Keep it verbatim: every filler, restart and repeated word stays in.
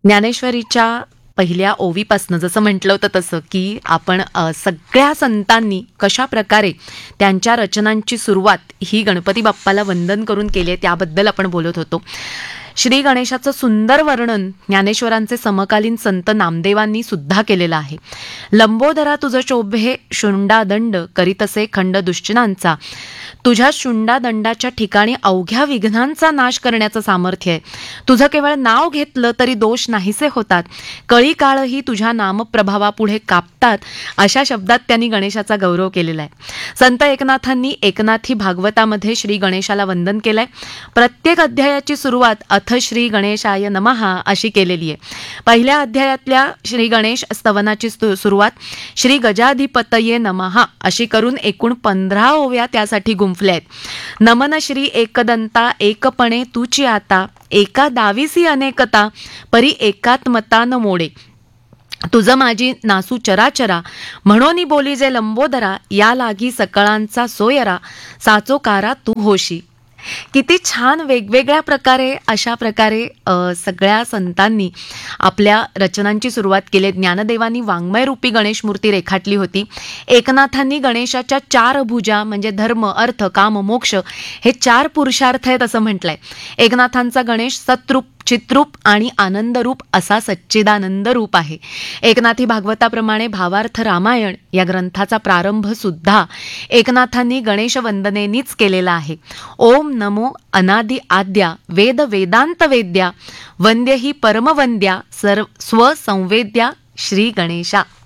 ज्ञानेश्वरीच्या पहिल्या ओवीपासनं जसं म्हटलं होतं तसं की आपण अ, सगळ्या संतांनी कशा प्रकारे त्यांच्या रचनांची सुरुवात ही गणपती बाप्पाला वंदन करून केली आहे त्याबद्दल आपण बोलत होतो. श्री गणेशाचं सुंदर वर्णन ज्ञानेश्वरांचे समकालीन संत नामदेवांनी सुद्धा केलेलं आहे. लंबोदरा तुझ शोभे शुंडादंड करीतसे खंड दुश्चनांचा, तुझ्या शुंडादंडाच्या ठिकाणी अवघ्या विघ्नांचा नाश करण्याचं सामर्थ्य आहे. तुझं केवळ नाव घेतलं तरी दोष नाहीसे होतात, कळी काळही तुझ्या नामप्रभावापुढे कापतात, अशा शब्दात त्यांनी गणेशाचा गौरव केलेला आहे. संत एकनाथांनी एकनाथी भागवतामध्ये श्री गणेशाला वंदन केलंय. प्रत्येक अध्यायाची सुरुवात अथ श्री गणेशाय नमः अशी केलेली आहे. पहिल्या अध्यायातल्या श्री गणेश स्तवनाची सुरुवात श्री गजाधिपतये नमः अशी करून एकूण पंधरा ओव्या त्यासाठी गुंफल्या आहेत. नमन श्री एकदंता एकपणे तुची आता, एका दावीसी अनेकता परी एकात्मता न मोडे, तुझं माझी नासू चराचरा, म्हणोनी बोली जे लंबोदरा, या लागी सकळांचा सोयरा, साचोकारा तू होशी. किती छान वेगवेगळ्या प्रकारे अशा प्रकारे अ, सगळ्या संतांनी आपल्या रचनांची सुरुवात केली. ज्ञानदेवांनी वाङ्मयरूपी गणेश मूर्ती रेखाटली होती. एकनाथांनी गणेशाच्या चार भुजा म्हणजे धर्म अर्थ काम मोक्ष हे चार पुरुषार्थ आहेत असं म्हटलंय. एकनाथांचा गणेश सत्रूप चित्रूप आणि आनंदरूप असा सच्चिदानंद रूप आहे. एकनाथी भागवताप्रमाणे भावार्थ रामायण या ग्रंथाचा प्रारंभ सुद्धा एकनाथांनी गणेश वंदनेनीच केलेला आहे. ओम नमो अनादि आद्या वेद वेदांत वेद्या, वंद्य ही परमवंद्या सर्व स्वसंवेद्या श्री गणेशा.